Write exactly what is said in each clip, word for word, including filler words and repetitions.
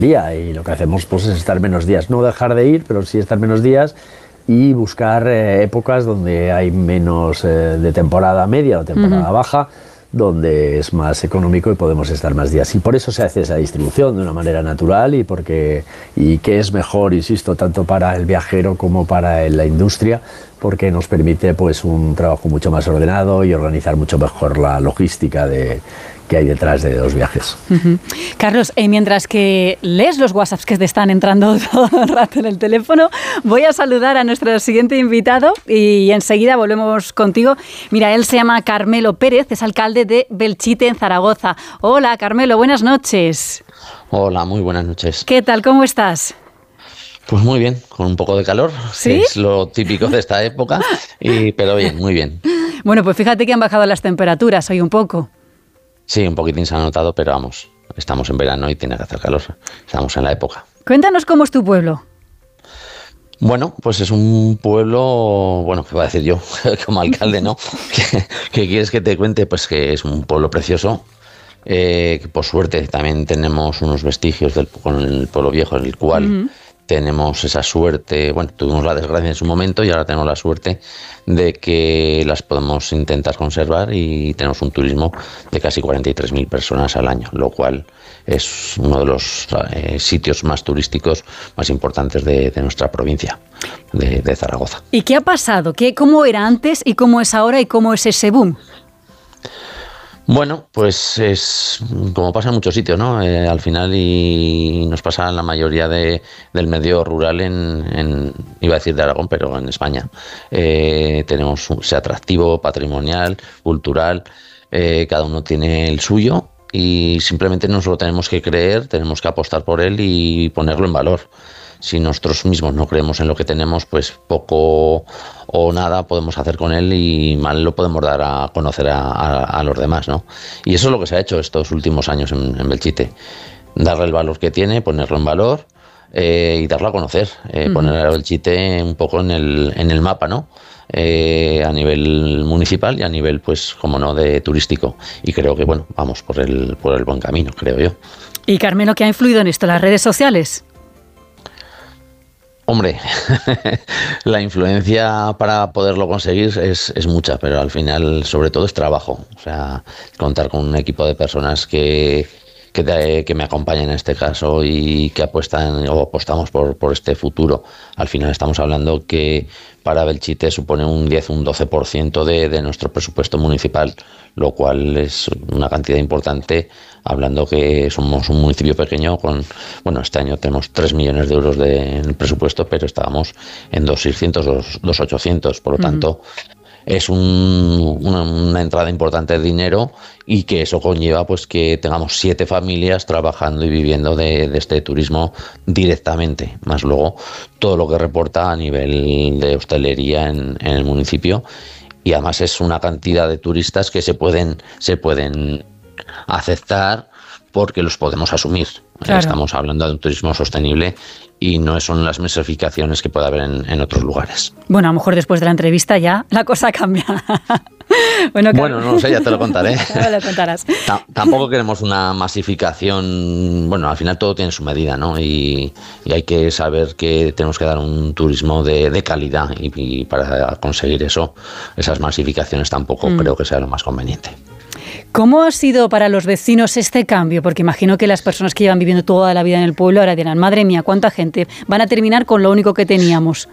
día, y lo que hacemos pues es estar menos días, no dejar de ir, pero sí estar menos días y buscar eh, épocas donde hay menos eh, de temporada media o temporada uh-huh. baja, donde es más económico y podemos estar más días. Y por eso se hace esa distribución de una manera natural y porque y que es mejor, insisto, tanto para el viajero como para la industria, porque nos permite pues un trabajo mucho más ordenado y organizar mucho mejor la logística de que hay detrás de los viajes. Uh-huh. Carlos, eh, mientras que lees los WhatsApps que te están entrando todo el rato en el teléfono, voy a saludar a nuestro siguiente invitado y enseguida volvemos contigo. Mira, él se llama Carmelo Pérez, es alcalde de Belchite, en Zaragoza. Hola, Carmelo, buenas noches. Hola, muy buenas noches. ¿Qué tal? ¿Cómo estás? Pues muy bien, con un poco de calor, ¿sí? Es lo típico de esta época, y, pero bien, muy bien. Bueno, pues fíjate que han bajado las temperaturas hoy un poco. Sí, un poquitín se ha notado, pero vamos, estamos en verano y tiene que hacer calor, estamos en la época. Cuéntanos cómo es tu pueblo. Bueno, pues es un pueblo, bueno, ¿qué voy a decir yo como alcalde, no? ¿Qué, qué quieres que te cuente? Pues que es un pueblo precioso, eh, que por suerte también tenemos unos vestigios del con el pueblo viejo, en el cual uh-huh. tenemos esa suerte, bueno, tuvimos la desgracia en su momento y ahora tenemos la suerte de que las podemos intentar conservar y tenemos un turismo de casi cuarenta y tres mil personas al año, lo cual es uno de los eh, sitios más turísticos más importantes de, de nuestra provincia, de, de Zaragoza. ¿Y qué ha pasado? ¿Qué, ¿Cómo era antes y cómo es ahora y cómo es ese boom? Bueno, pues es como pasa en muchos sitios, ¿no? Eh, al final y nos pasa en la mayoría de, del medio rural en, en, iba a decir de Aragón, pero en España. Eh, tenemos ese atractivo patrimonial, cultural, eh, cada uno tiene el suyo y simplemente nos lo tenemos que creer, tenemos que apostar por él y ponerlo en valor. Si nosotros mismos no creemos en lo que tenemos, pues poco o nada podemos hacer con él y mal lo podemos dar a conocer a, a, a los demás, ¿no? Y eso es lo que se ha hecho estos últimos años en, en Belchite. Darle el valor que tiene, ponerlo en valor eh, y darlo a conocer. Eh, uh-huh. Poner a Belchite un poco en el, en el mapa, ¿no? Eh, a nivel municipal y a nivel, pues, como no, de turístico. Y creo que, bueno, vamos por el, por el buen camino, creo yo. ¿Y Carmelo, qué ha influido en esto? ¿Las redes sociales? Hombre, la influencia para poderlo conseguir es, es mucha, pero al final sobre todo es trabajo. O sea, contar con un equipo de personas que, que, te, que me acompañen en este caso y que apuestan o apostamos por, por este futuro. Al final estamos hablando que para Belchite supone un diez, un doce por ciento de, de nuestro presupuesto municipal, lo cual es una cantidad importante, hablando que somos un municipio pequeño con, bueno, este año tenemos tres millones de euros de, en el presupuesto, pero estábamos en dos mil seiscientos, dos mil ochocientos, por lo tanto, uh-huh. es un, una, una entrada importante de dinero y que eso conlleva pues que tengamos siete familias trabajando y viviendo de, de este turismo directamente, más luego todo lo que reporta a nivel de hostelería en, en el municipio, y además es una cantidad de turistas que se pueden, se pueden aceptar porque los podemos asumir. Claro. Estamos hablando de un turismo sostenible y no son las masificaciones que puede haber en, en otros lugares. Bueno, a lo mejor después de la entrevista ya la cosa cambia. bueno, bueno, no lo sé, ya te lo contaré. Ya me lo contarás. T- tampoco queremos una masificación, bueno, al final todo tiene su medida, ¿no? Y, y hay que saber que tenemos que dar un turismo de, de calidad y, y para conseguir eso, esas masificaciones tampoco mm. creo que sea lo más conveniente. ¿Cómo ha sido para los vecinos este cambio? Porque imagino que las personas que llevan viviendo toda la vida en el pueblo ahora dirán, madre mía, ¿cuánta gente? Van a terminar con lo único que teníamos.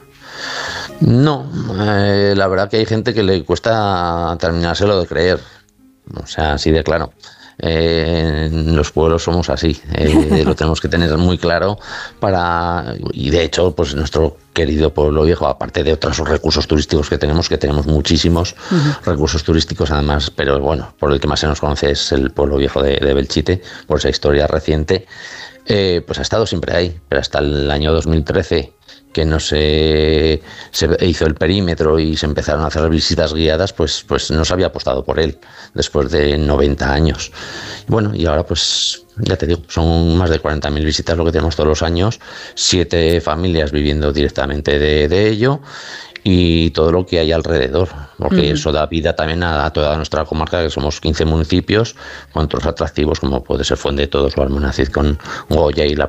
No, eh, la verdad que hay gente que le cuesta terminárselo de creer. O sea, así de claro. Eh, en los pueblos somos así, eh, lo tenemos que tener muy claro para, y de hecho pues nuestro querido pueblo viejo, aparte de otros recursos turísticos que tenemos, que tenemos muchísimos uh-huh. recursos turísticos además, pero bueno, por el que más se nos conoce es el pueblo viejo de, de Belchite, por esa historia reciente, eh, pues ha estado siempre ahí, pero hasta el año dos mil trece que no se, se hizo el perímetro y se empezaron a hacer visitas guiadas, pues, pues no se había apostado por él después de noventa años. Bueno, y ahora pues ya te digo, son más de cuarenta mil visitas lo que tenemos todos los años, siete familias viviendo directamente de, de ello y todo lo que hay alrededor, porque uh-huh. eso da vida también a, a toda nuestra comarca, que somos quince municipios, con otros atractivos como puede ser Fuente de Todos o Almonacid con Goya y la